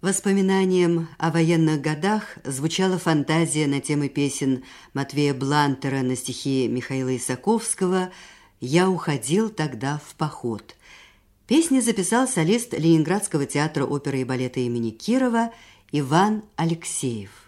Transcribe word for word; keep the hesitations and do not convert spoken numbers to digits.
Воспоминанием о военных годах звучала фантазия на темы песен Матвея Блантера на стихи Михаила Исаковского «Я уходил тогда в поход». Песни записал солист Ленинградского театра оперы и балета имени Кирова Иван Алексеев.